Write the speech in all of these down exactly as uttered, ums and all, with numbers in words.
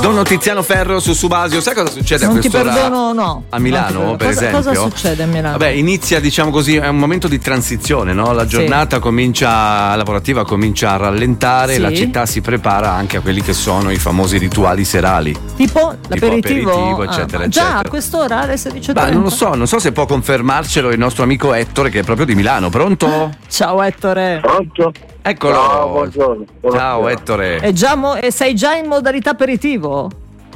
Donno Tiziano Ferro su Subasio. Sai cosa succede non a quest'ora? Non ti perdono, no. A Milano, per cosa, esempio? Cosa succede a Milano? Vabbè, inizia, diciamo così, è un momento di transizione, no? La giornata sì. comincia, lavorativa comincia a rallentare, sì. la città si prepara anche a quelli che sono i famosi rituali serali. Tipo l'aperitivo? Tipo aperitivo, eccetera, ah, eccetera. Già, a quest'ora alle sedici e trenta? Beh, non lo so, non so se può confermarcelo il nostro amico Ettore, che è proprio di Milano. Pronto? Ciao Ettore. Pronto? Eccolo. Ciao, buongiorno. buongiorno. Ciao Ettore. E già mo- e sei già in modalità aperitivo?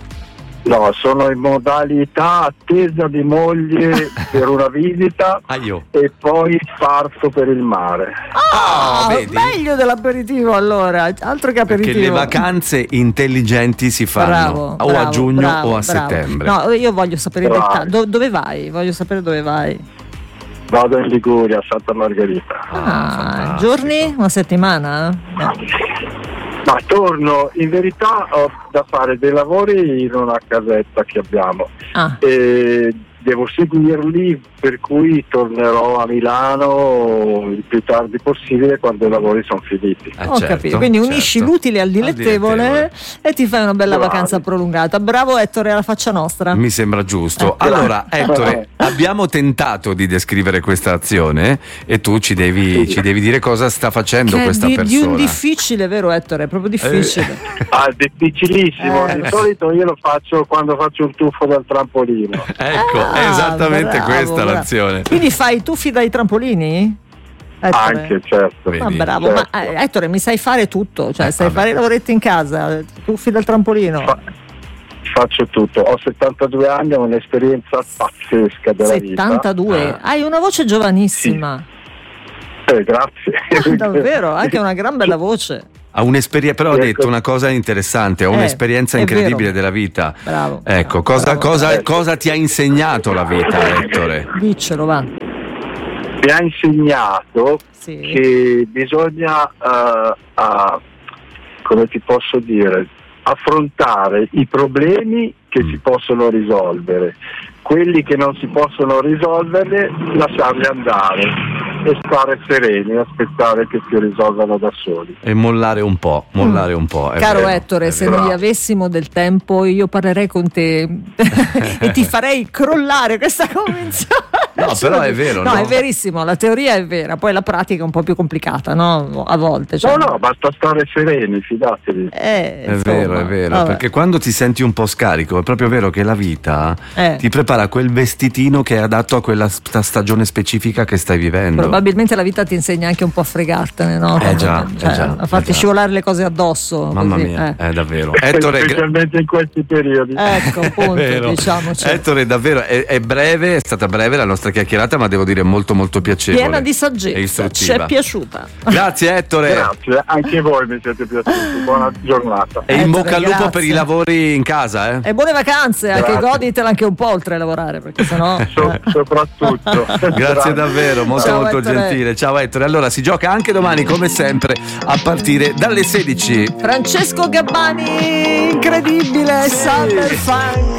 No, sono in modalità attesa di moglie per una visita Aio. e poi parto per il mare. Ah, oh, vedi? Meglio dell'aperitivo allora, altro che aperitivo. Perché le vacanze intelligenti si fanno bravo, o bravo, a giugno bravo, o a bravo. settembre. No, io voglio sapere Bravo. il dettaglio. Do- dove vai? Voglio sapere dove vai. Vado in Liguria, a Santa Margherita. Ah, giorni? Una settimana? Eh. Ma torno, in verità ho da fare dei lavori in una casetta che abbiamo ah. e devo seguirli, per cui tornerò a Milano il più tardi possibile quando i lavori sono finiti. Eh, Ho certo, capito, quindi unisci certo. l'utile al dilettevole, Al dilettevole e ti fai una bella Bravo. vacanza prolungata. Bravo Ettore, alla faccia nostra. Mi sembra giusto. Eh. Allora, Ettore, abbiamo tentato di descrivere questa azione e tu ci devi, ci devi dire cosa sta facendo Che è questa di, persona. di un difficile, vero Ettore? È proprio difficile. Eh. Ah, è difficilissimo, Eh. di solito io lo faccio quando faccio un tuffo dal trampolino. Ecco, Ah, è esattamente bravo, questa bravo. l'azione. Quindi fai i tuffi dai trampolini? Ettore? Anche, certo. Vedi? Ma bravo, certo. ma eh, Ettore, mi sai fare tutto, cioè Eh, sai vabbè. fare i lavoretti in casa, tuffi dal trampolino. Fa- faccio tutto, ho settantadue anni, ho un'esperienza pazzesca della settantadue, vita. hai una voce giovanissima. Eh, grazie. Davvero, anche una gran bella voce. Ha un'esperienza, però ha Ecco. detto una cosa interessante, ha Eh, un'esperienza è incredibile vero. della vita. Bravo. Ecco, cosa, Bravo. cosa, cosa ti ha insegnato la vita, Ettore? Diccelo, va. Mi ha insegnato Sì. che bisogna, eh, a- come ti posso dire, affrontare i problemi che si possono risolvere, quelli che non si possono risolvere lasciarli andare e stare sereni, aspettare che si risolvano da soli. E mollare un po', mollare un po'. è Caro vero, Ettore, è se vero. noi avessimo del tempo io parlerei con te e ti farei crollare questa convinzione. No, però è vero, No, no? è verissimo, la teoria è vera, poi la pratica è un po' più complicata, no? A volte. Cioè... No, no, basta stare sereni, fidatevi. Eh, È insomma, vero, è vero, vabbè. perché quando ti senti un po' scarico è proprio vero che la vita Eh. ti prepara quel vestitino che è adatto a quella st- stagione specifica che stai vivendo. Probabilmente la vita ti insegna anche un po' a fregartene, no? Eh già, Cioè, eh già, a farti eh già. scivolare le cose addosso. Mamma così, mia, eh. è davvero. Ettore, gra- Specialmente in questi periodi. Ecco, appunto, vero. diciamoci. Ettore, davvero è, è breve, è stata breve la nostra chiacchierata, ma devo dire molto molto piacevole. Piena di e saggezza, ci istruttiva. è piaciuta. Grazie Ettore. Grazie, anche voi mi siete piaciuti. Buona giornata. E in Ettore, bocca al lupo grazie. per i lavori in casa, eh? E buone vacanze, anche Grazie. goditela anche un po' oltre a lavorare, perché sennò. So- eh. soprattutto. Grazie davvero, molto Ciao, molto Ettore. gentile. Ciao Ettore. Allora si gioca anche domani come sempre a partire dalle sedici. Francesco Gabbani, incredibile, Summer Fun.